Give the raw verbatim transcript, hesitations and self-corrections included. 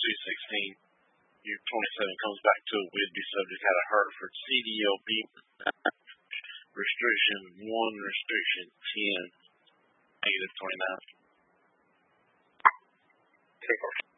two sixteen, your twenty-seven comes back to it, we'd be subject out of Hertford. C D L B restriction one, restriction ten, negative twenty-nine. Take off.